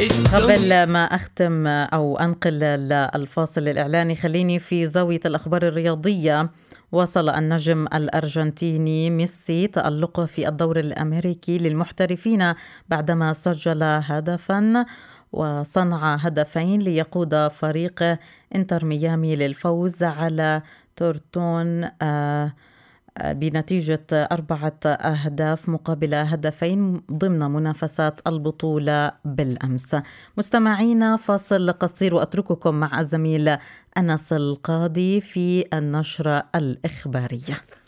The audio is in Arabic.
قبل ما أختم أو أنقل للفاصل الإعلاني، خليني في زاوية الأخبار الرياضية. واصل النجم الأرجنتيني ميسي تألقه في الدوري الأمريكي للمحترفين بعدما سجل هدفا وصنع هدفين ليقود فريق انتر ميامي للفوز على تورتون بنتيجة 4 أهداف مقابل هدفين ضمن منافسات البطولة بالأمس. مستمعينا، فاصل قصير وأترككم مع الزميل أنس القاضي في النشرة الإخبارية.